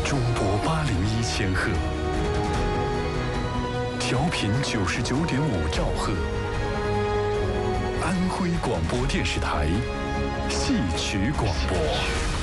中波801千赫，调频99.5兆赫，安徽广播电视台戏曲广播。